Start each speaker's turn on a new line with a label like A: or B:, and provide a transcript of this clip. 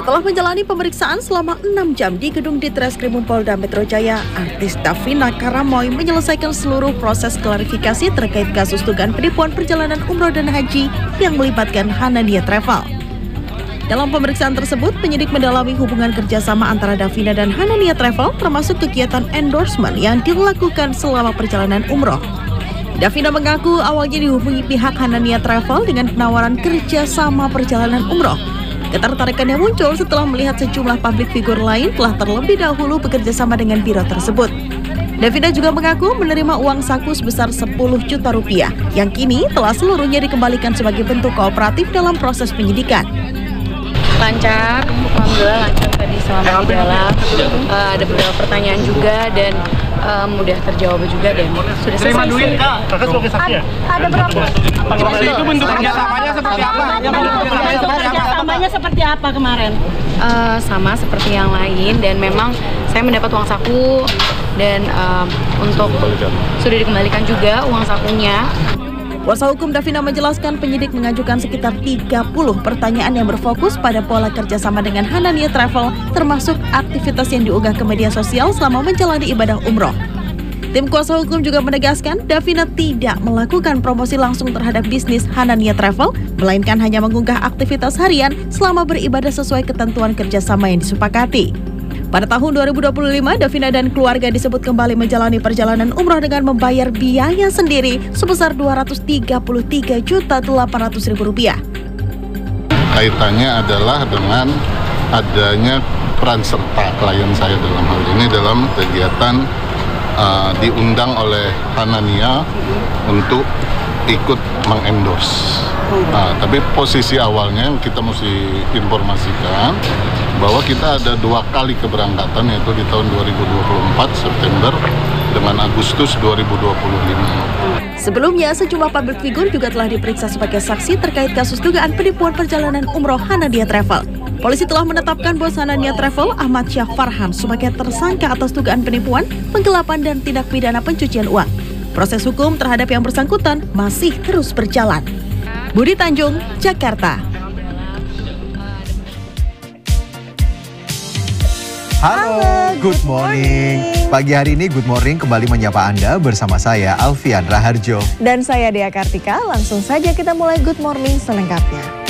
A: Setelah menjalani pemeriksaan selama 6 jam di gedung Ditreskrimum Polda Metro Jaya, artis Davina Karamoy menyelesaikan seluruh proses klarifikasi terkait kasus dugaan penipuan perjalanan umroh dan haji yang melibatkan Hanania Travel. Dalam pemeriksaan tersebut, penyidik mendalami hubungan kerjasama antara Davina dan Hanania Travel, termasuk kegiatan endorsement yang dilakukan selama perjalanan umroh. Davina mengaku awalnya dihubungi pihak Hanania Travel dengan penawaran kerjasama perjalanan umroh. Ketertarikannya muncul setelah melihat sejumlah publik figur lain telah terlebih dahulu bekerja sama dengan biro tersebut. Davina juga mengaku menerima uang saku sebesar 10 juta rupiah, yang kini telah seluruhnya dikembalikan sebagai bentuk kooperatif dalam proses penyidikan.
B: Lancar, alhamdulillah lancar tadi selama di dalam. Ada beberapa pertanyaan juga dan mudah terjawab juga dan sudah selesai.
C: Terima duit Kak, Kakak sebagai saksi ya?
B: Ada berapa?
C: Itu bentuk kerjasamanya seperti apa?
B: Kerjasamanya seperti apa kemarin? Sama seperti yang lain dan memang saya mendapat uang saku dan untuk sudah dikembalikan juga uang sakunya.
A: Kuasa hukum Davina menjelaskan penyidik mengajukan sekitar 30 pertanyaan yang berfokus pada pola kerjasama dengan Hanania Travel, termasuk aktivitas yang diunggah ke media sosial selama menjalani ibadah umroh. Tim kuasa hukum juga menegaskan Davina tidak melakukan promosi langsung terhadap bisnis Hanania Travel, melainkan hanya mengunggah aktivitas harian selama beribadah sesuai ketentuan kerjasama yang disepakati. Pada tahun 2025, Davina dan keluarga disebut kembali menjalani perjalanan umroh dengan membayar biaya sendiri sebesar Rp233.800.000.
D: Kaitannya adalah dengan adanya peran serta klien saya dalam hal ini dalam kegiatan diundang oleh Hanania untuk ikut mengendorse. Tapi posisi awalnya yang kita mesti informasikan bahwa kita ada 2 kali keberangkatan, yaitu di tahun 2024 September dengan Agustus 2025.
A: Sebelumnya, sejumlah publik figur juga telah diperiksa sebagai saksi terkait kasus dugaan penipuan perjalanan umroh Hanania Travel. Polisi telah menetapkan bos Hanania Travel, Ahmad Syah Farhan, sebagai tersangka atas dugaan penipuan, penggelapan, dan tindak pidana pencucian uang. Proses hukum terhadap yang bersangkutan masih terus berjalan. Budi Tanjung, Jakarta.
E: Halo, good morning. Pagi hari ini Good Morning kembali menyapa Anda bersama saya Alfian Raharjo.
A: Dan saya Dea Kartika, langsung saja kita mulai Good Morning selengkapnya.